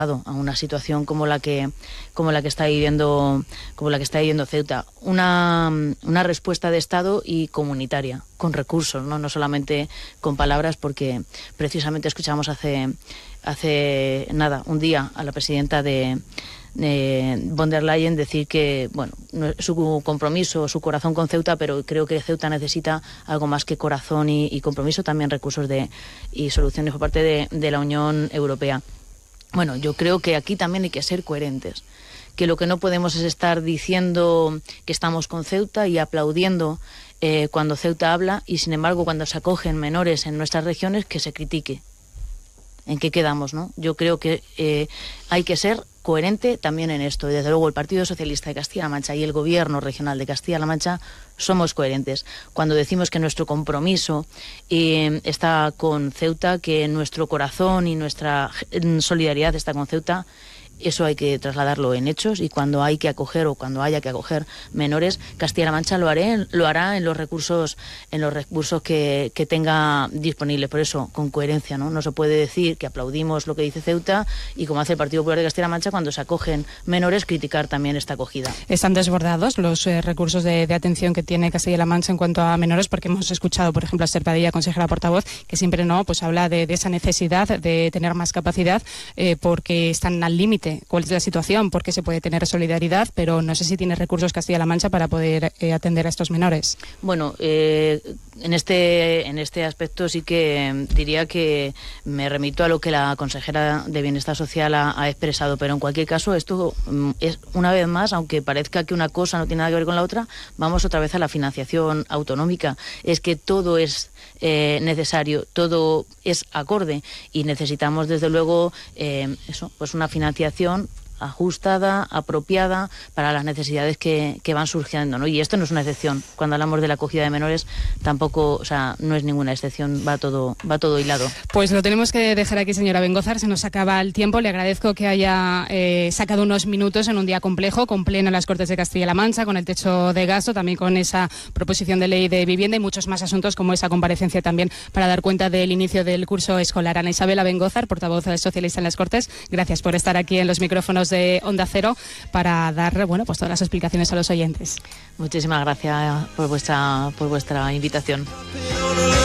a una situación como la que está viviendo Ceuta, una respuesta de Estado y comunitaria, con recursos, no solamente con palabras, porque precisamente escuchamos hace nada, un día, a la presidenta de von der Leyen decir que, bueno, su compromiso, su corazón con Ceuta, pero creo que Ceuta necesita algo más que corazón y compromiso, también recursos y soluciones por parte de la Unión Europea. Bueno, yo creo que aquí también hay que ser coherentes, que lo que no podemos es estar diciendo que estamos con Ceuta y aplaudiendo cuando Ceuta habla, y sin embargo cuando se acogen menores en nuestras regiones, que se critique. ¿En qué quedamos, no? Yo creo que hay que ser coherente también en esto. Y desde luego el Partido Socialista de Castilla-La Mancha y el Gobierno regional de Castilla-La Mancha somos coherentes cuando decimos que nuestro compromiso está con Ceuta, que nuestro corazón y nuestra solidaridad está con Ceuta. Eso hay que trasladarlo en hechos, y cuando hay que acoger o cuando haya que acoger menores, Castilla-La Mancha lo hará en los recursos que tenga disponibles. Por eso, con coherencia, no se puede decir que aplaudimos lo que dice Ceuta y, como hace el Partido Popular de Castilla-La Mancha, cuando se acogen menores, criticar también esta acogida. Están desbordados los recursos de atención que tiene Castilla-La Mancha en cuanto a menores, porque hemos escuchado, por ejemplo, a Esther Padilla, consejera portavoz, que siempre habla de esa necesidad de tener más capacidad porque están al límite. ¿Cuál es la situación? Porque se puede tener solidaridad, pero no sé si tiene recursos Castilla-La Mancha para poder atender a estos menores. Bueno, en este aspecto sí que diría que me remito a lo que la consejera de Bienestar Social ha expresado, pero en cualquier caso esto es, una vez más, aunque parezca que una cosa no tiene nada que ver con la otra, vamos otra vez a la financiación autonómica. Es que todo es necesario, todo es acorde, y necesitamos desde luego pues una financiación ajustada, apropiada para las necesidades que van surgiendo, ¿no? Y esto no es una excepción. Cuando hablamos de la acogida de menores, tampoco, no es ninguna excepción, va todo hilado. Pues lo tenemos que dejar aquí, señora Bengózar, se nos acaba el tiempo. Le agradezco que haya sacado unos minutos en un día complejo, con pleno en las Cortes de Castilla-La Mancha, con el techo de gasto, también con esa proposición de ley de vivienda y muchos más asuntos, como esa comparecencia también para dar cuenta del inicio del curso escolar. Ana Isabela Bengózar, portavoz socialista en las Cortes, gracias por estar aquí en los micrófonos de Onda Cero para dar pues todas las explicaciones a los oyentes. Muchísimas gracias por vuestra invitación.